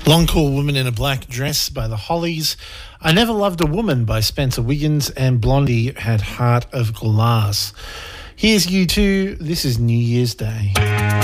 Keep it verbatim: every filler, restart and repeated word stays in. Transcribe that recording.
Long Cool Woman in a Black Dress by the Hollies. I Never Loved a Woman by Spencer Wiggins, and Blondie had Heart of Glass. Here's U two. This is New Year's Day.